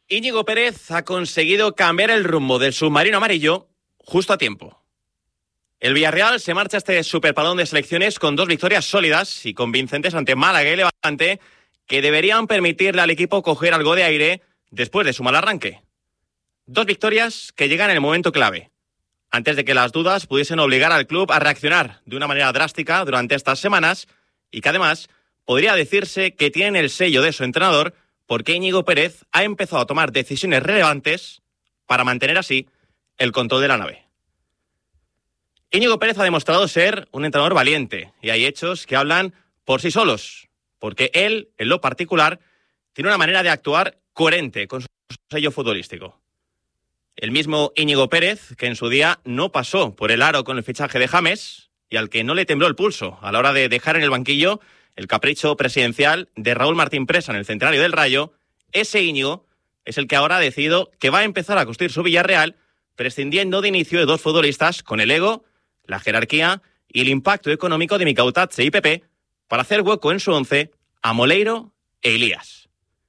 Íñigo Pérez ha conseguido cambiar el rumbo del submarino amarillo justo a tiempo. El Villarreal se marcha a este superpalón de selecciones con 2 victorias sólidas y convincentes ante Málaga y Levante, que deberían permitirle al equipo coger algo de aire después de su mal arranque. 2 victorias que llegan en el momento clave, antes de que las dudas pudiesen obligar al club a reaccionar de una manera drástica durante estas semanas y que además podría decirse que tienen el sello de su entrenador, porque Íñigo Pérez ha empezado a tomar decisiones relevantes para mantener así el control de la nave. Íñigo Pérez ha demostrado ser un entrenador valiente y hay hechos que hablan por sí solos, porque él, en lo particular, tiene una manera de actuar coherente con su sello futbolístico. El mismo Íñigo Pérez, que en su día no pasó por el aro con el fichaje de James y al que no le tembló el pulso a la hora de dejar en el banquillo el capricho presidencial de Raúl Martín Presa en el centenario del Rayo, ese Íñigo es el que ahora ha decidido que va a empezar a construir su Villarreal prescindiendo de inicio de 2 futbolistas con el ego, la jerarquía y el impacto económico de Mikel Arteta y Pepe para hacer hueco en su once a Moleiro e Elías.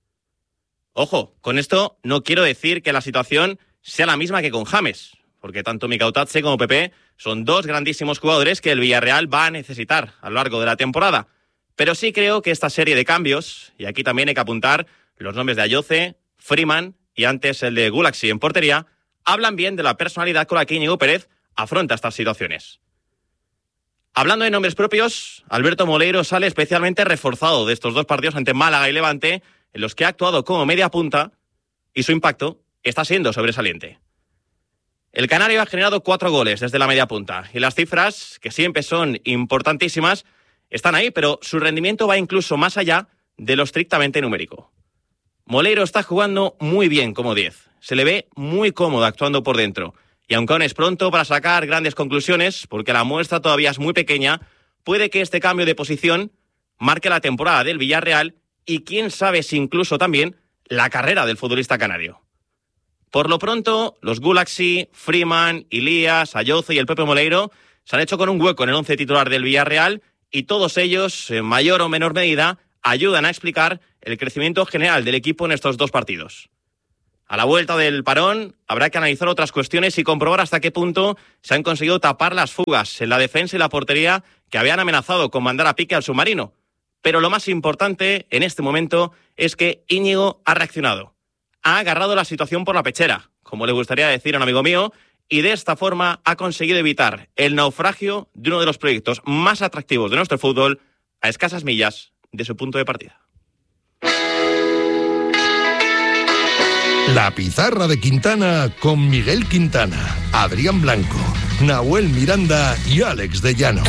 Ojo, con esto no quiero decir que la situación sea la misma que con James, porque tanto Mikel Arteta como Pepe son 2 grandísimos jugadores que el Villarreal va a necesitar a lo largo de la temporada. Pero sí creo que esta serie de cambios, y aquí también hay que apuntar los nombres de Ayoce, Freeman y antes el de Gulaxi en portería, hablan bien de la personalidad con la que Íñigo Pérez afronta estas situaciones. Hablando de nombres propios, Alberto Moleiro sale especialmente reforzado de estos 2 partidos ante Málaga y Levante, en los que ha actuado como media punta y su impacto está siendo sobresaliente. El canario ha generado 4 goles desde la media punta y las cifras, que siempre son importantísimas, están ahí, pero su rendimiento va incluso más allá de lo estrictamente numérico. Moleiro está jugando muy bien como 10. Se le ve muy cómodo actuando por dentro. Y aunque aún es pronto para sacar grandes conclusiones, porque la muestra todavía es muy pequeña, puede que este cambio de posición marque la temporada del Villarreal y quién sabe si incluso también la carrera del futbolista canario. Por lo pronto, los Gulaxi, Freeman, Elías, Ayoce y el Pepe Moleiro se han hecho con un hueco en el 11 titular del Villarreal y todos ellos, en mayor o menor medida, ayudan a explicar el crecimiento general del equipo en estos 2 partidos. A la vuelta del parón habrá que analizar otras cuestiones y comprobar hasta qué punto se han conseguido tapar las fugas en la defensa y la portería que habían amenazado con mandar a pique al submarino. Pero lo más importante en este momento es que Íñigo ha reaccionado. Ha agarrado la situación por la pechera, como le gustaría decir a un amigo mío, y de esta forma ha conseguido evitar el naufragio de uno de los proyectos más atractivos de nuestro fútbol a escasas millas de su punto de partida. La pizarra de Quintana con Miguel Quintana, Adrián Blanco, Nahuel Miranda y Alex de Llano.